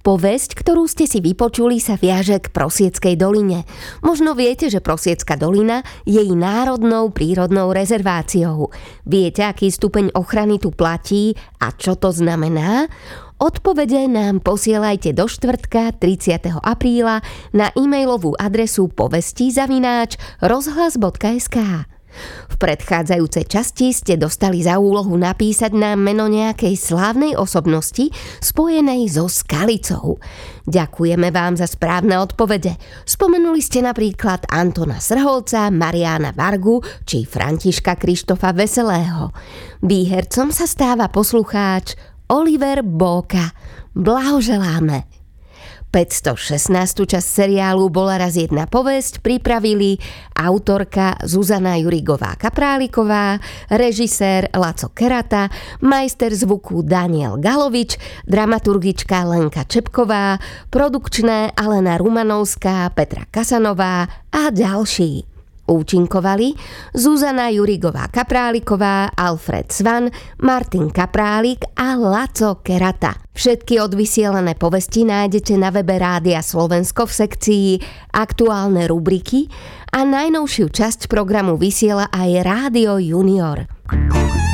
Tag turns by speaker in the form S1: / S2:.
S1: Povesť, ktorú ste si vypočuli, sa viaže k Prosieckej doline. Možno viete, že Prosiecka dolina je jej národnou prírodnou rezerváciou. Viete, aký stupeň ochrany tu platí a čo to znamená? Odpovede nám posielajte do štvrtka 30. apríla na e-mailovú adresu povesti@rozhlas.sk. V predchádzajúcej časti ste dostali za úlohu napísať nám meno nejakej slávnej osobnosti spojenej so Skalicou. Ďakujeme vám za správne odpovede. Spomenuli ste napríklad Antona Srholca, Mariána Vargu či Františka Krištofa Veselého. Výhercom sa stáva poslucháč Oliver Bóka. Blahoželáme. 516. časť seriálu Bola raz jedna povesť pripravili autorka Zuzana Jurigová Kapráliková, režisér Laco Kerata, majster zvuku Daniel Galovič, dramaturgička Lenka Čepková, produkčné Alena Rumanovská, Petra Kasanová a ďalší. Účinkovali Zuzana Jurigová Kapráliková, Alfred Svan, Martin Kaprálik a Laco Kerata. Všetky odvysielané povesti nájdete na webe Rádia Slovensko v sekcii Aktuálne rubriky a najnovšiu časť programu vysiela aj Rádio Junior.